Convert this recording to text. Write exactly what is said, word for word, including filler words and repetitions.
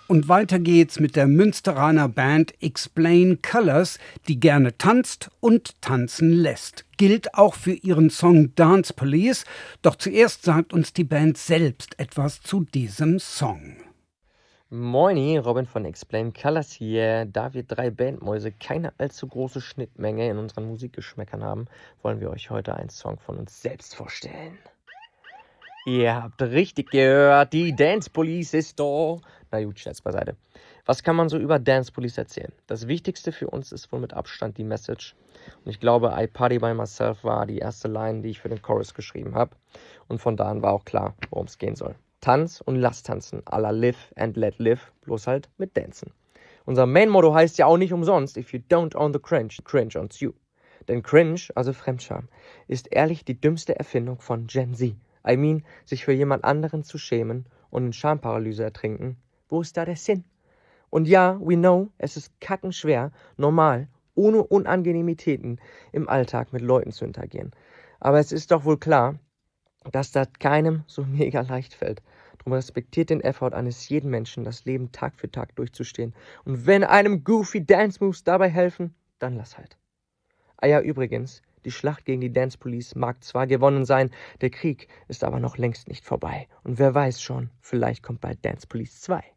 Und weiter geht's mit der Münsteraner Band Explain Colors, die gerne tanzt und tanzen lässt. Gilt auch für ihren Song Dance Police. Doch zuerst sagt uns die Band selbst etwas zu diesem Song. Moini, Robin von Explain Colors hier. Da wir drei Bandmäuse keine allzu große Schnittmenge in unseren Musikgeschmäckern haben, wollen wir euch heute einen Song von uns selbst vorstellen. Ihr habt richtig gehört, die Dance Police ist da. Na gut, Scherz beiseite. Was kann man so über Dance Police erzählen? Das Wichtigste für uns ist wohl mit Abstand die Message. Und ich glaube, I Party By Myself war die erste Line, die ich für den Chorus geschrieben habe. Und von da an war auch klar, worum es gehen soll. Tanz und lass tanzen, à la Live and Let Live, bloß halt mit Dancen. Unser Main-Motto heißt ja auch nicht umsonst, if you don't own the cringe, cringe owns you. Denn Cringe, also Fremdscham, ist ehrlich die dümmste Erfindung von Gen Z. I mean, sich für jemand anderen zu schämen und in Schamparalyse ertrinken. Wo ist da der Sinn? Und ja, we know, es ist kackenschwer, normal, ohne Unangenehmitäten im Alltag mit Leuten zu interagieren. Aber es ist doch wohl klar, dass das keinem so mega leicht fällt. Drum respektiert den Effort eines jeden Menschen, das Leben Tag für Tag durchzustehen. Und wenn einem goofy Dance Moves dabei helfen, dann lass halt. Ah ja, übrigens, die Schlacht gegen die Dance Police mag zwar gewonnen sein, der Krieg ist aber noch längst nicht vorbei. Und wer weiß schon, vielleicht kommt bald Dance Police zwei.